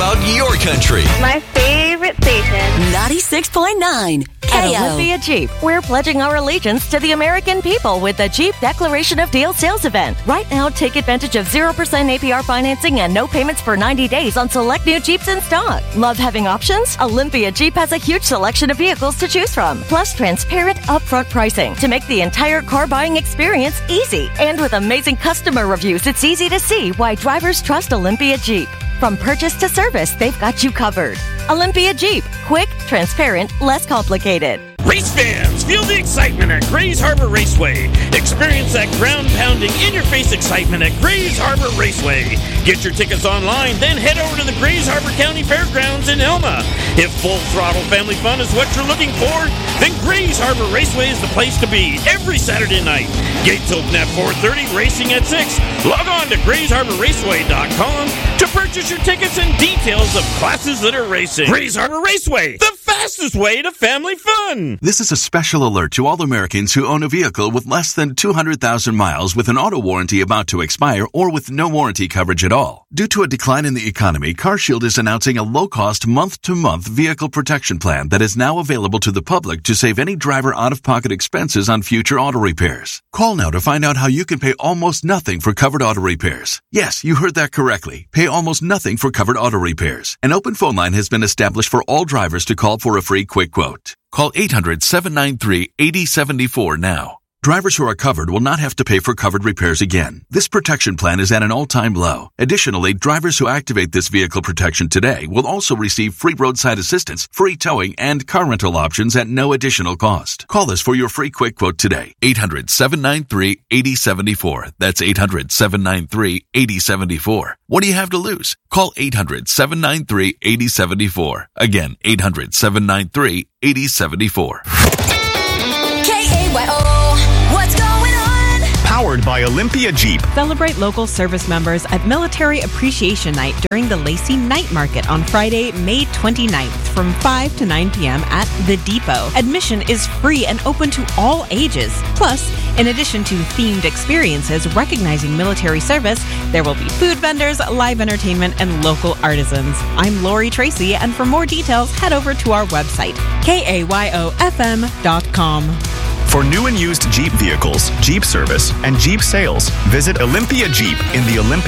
about your country. My favorite station. 96.9 At KO. Olympia Jeep, we're pledging our allegiance to the American people with the Jeep Declaration of Deal sales event. Right now, take advantage of 0% APR financing and no payments for 90 days on select new Jeeps in stock. Love having options? Olympia Jeep has a huge selection of vehicles to choose from, plus transparent upfront pricing to make the entire car buying experience easy. And with amazing customer reviews, it's easy to see why drivers trust Olympia Jeep. From purchase to service, they've got you covered. Olympia Jeep. Quick, transparent, less complicated. Race fans, feel the excitement at Grays Harbor Raceway. Experience that ground-pounding, in-your-face excitement at Grays Harbor Raceway. Get your tickets online, then head over to the Grays Harbor County Fairgrounds in Elma. If full-throttle family fun is what you're looking for, then Grays Harbor Raceway is the place to be every Saturday night. Gates open at 4:30, racing at 6. Log on to GraysHarborRaceway.com to purchase your tickets and details of classes that are racing. Grays Harbor Raceway, the fastest way to family fun. This is a special alert to all Americans who own a vehicle with less than 200,000 miles with an auto warranty about to expire or with no warranty coverage at all. Due to a decline in the economy, CarShield is announcing a low-cost month-to-month vehicle protection plan that is now available to the public to save any driver out-of-pocket expenses on future auto repairs. Call now to find out how you can pay almost nothing for covered auto repairs. Yes, you heard that correctly. Pay almost nothing for covered auto repairs. An open phone line has been established for all drivers to call for a free quick quote. Call 800-793-8074 now. Drivers who are covered will not have to pay for covered repairs again. This protection plan is at an all-time low. Additionally, drivers who activate this vehicle protection today will also receive free roadside assistance, free towing, and car rental options at no additional cost. Call us for your free quick quote today. 800-793-8074. That's 800-793-8074. What do you have to lose? Call 800-793-8074. Again, 800-793-8074. KAYO. What's going on? Powered by Olympia Jeep. Celebrate local service members at Military Appreciation Night during the Lacey Night Market on Friday, May 29th from 5 to 9 p.m. at The Depot. Admission is free and open to all ages. Plus, in addition to themed experiences recognizing military service, there will be food vendors, live entertainment, and local artisans. I'm Lori Tracy, and for more details, head over to our website, KAYOFM.com. For new and used Jeep vehicles, Jeep service, and Jeep sales, visit Olympia Jeep in the Olympia